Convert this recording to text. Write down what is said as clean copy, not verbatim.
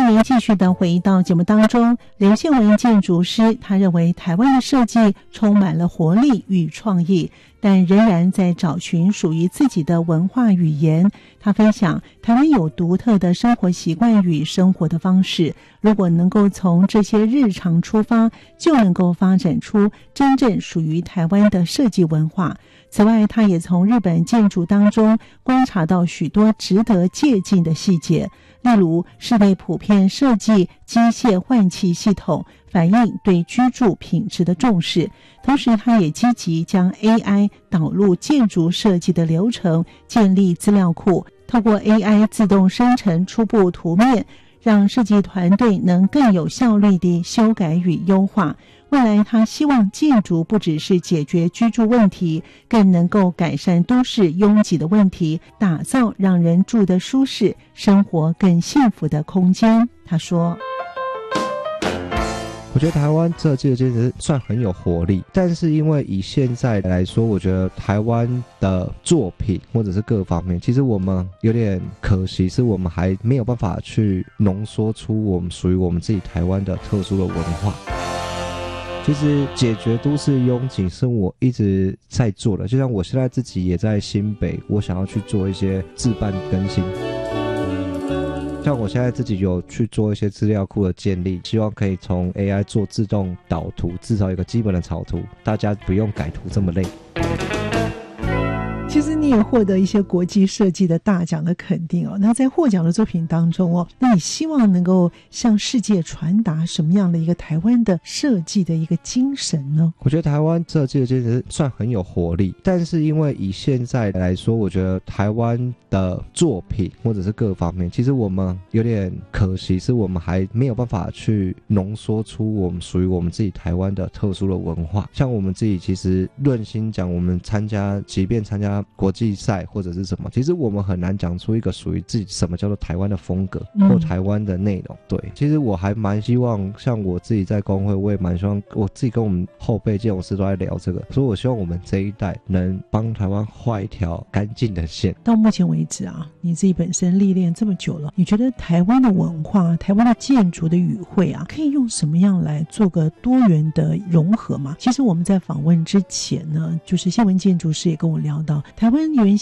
欢迎继续的回到节目当中。刘宪文建筑师他认为台湾的设计充满了活力与创意，但仍然在找寻属于自己的文化语言。他分享台湾有独特的生活习惯与生活的方式，如果能够从这些日常出发，就能够发展出真正属于台湾的设计文化。此外，他也从日本建筑当中观察到许多值得借鉴的细节，例如室内普遍设计机械换气系统，反映对居住品质的重视。同时他也积极将 AI 导入建筑设计的流程，建立资料库，透过 AI 自动生成初步图面，让设计团队能更有效率地修改与优化。未来他希望建筑不只是解决居住问题，更能够改善都市拥挤的问题，打造让人住得舒适、生活更幸福的空间。他说， 我觉得台湾设计的其实算很有活力，但是因为以现在来说，我觉得台湾的作品或者是各方面，其实我们有点可惜，是我们还没有办法去浓缩出我们属于我们自己台湾的特殊的文化。其实解决都市拥挤是我一直在做的，就像我现在自己也在新北，我想要去做一些自办更新，像我现在自己有去做一些资料库的建立，希望可以从 AI 做自动导图，至少有一个基本的草图，大家不用改图这么累。 其实你也获得一些国际设计的大奖的肯定哦。那在获奖的作品当中哦，那你希望能够向世界传达什么样的一个台湾的设计的一个精神呢？ 我觉得台湾设计的其实算很有活力，但是因为以现在来说，我觉得台湾的作品或者是各方面，其实我们有点可惜，是我们还没有办法去浓缩出我们属于我们自己台湾的特殊的文化。像我们自己其实论心讲，我们即便参加国际赛或者是什么，其实我们很难讲出一个属于自己什么叫做台湾的风格或台湾的内容。对，其实我还蛮希望，像我自己在工会，我也蛮希望，我自己跟我们后辈建筑师都在聊这个，所以我希望我们这一代能帮台湾画一条干净的线。 到目前为止啊，你自己本身历练这么久了，你觉得台湾的文化、台湾的建筑的语汇啊，可以用什么样来做个多元的融合吗？其实我们在访问之前呢，就是新闻建筑师也跟我聊到，台湾原